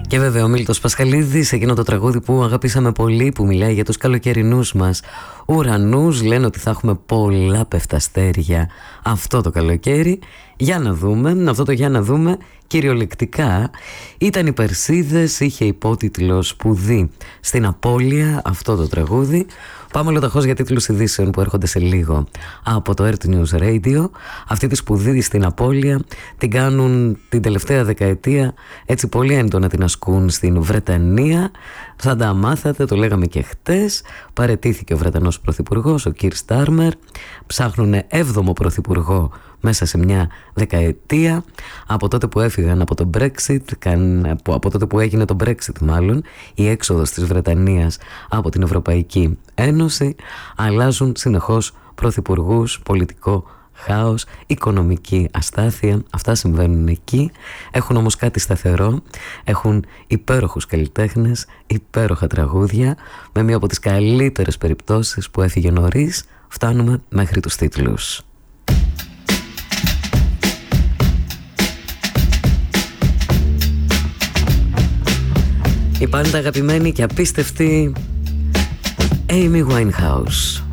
Και βέβαια ο Μίλτος Πασχαλίδης, εκείνο το τραγούδι που αγαπήσαμε πολύ, που μιλάει για τους καλοκαιρινούς μας ουρανούς. Λένε ότι θα έχουμε πολλά πεφταστέρια αυτό το καλοκαίρι. Για να δούμε, αυτό το για να δούμε κυριολεκτικά ήταν οι Περσίδες, είχε υπότιτλο «Σπουδή στην απώλεια» αυτό το τραγούδι. Πάμε ολοταχώς για τίτλους ειδήσεων που έρχονται σε λίγο από το Earth News Radio. Αυτή τη σπουδή στην απώλεια την κάνουν την τελευταία δεκαετία, έτσι πολύ έντονα την ασκούν στην Βρετανία. Θα τα μάθατε, το λέγαμε και χτες. Παραιτήθηκε ο Βρετανός Πρωθυπουργός, ο Κίρ Στάρμερ. Ψάχνουν 7ο Πρωθυπουργό μέσα σε μια δεκαετία, από τότε που έφυγαν από το Brexit, από τότε που έγινε το Brexit μάλλον, η έξοδος της Βρετανίας από την Ευρωπαϊκή Ένωση. Αλλάζουν συνεχώς πρωθυπουργούς, πολιτικό χάος, οικονομική αστάθεια, αυτά συμβαίνουν εκεί. Έχουν όμως κάτι σταθερό, έχουν υπέροχους καλλιτέχνες, υπέροχα τραγούδια. Με μία από τις καλύτερες περιπτώσεις που έφυγε νωρίς, φτάνουμε μέχρι τους τίτλους. Η πάντα αγαπημένη και απίστευτη Amy Winehouse.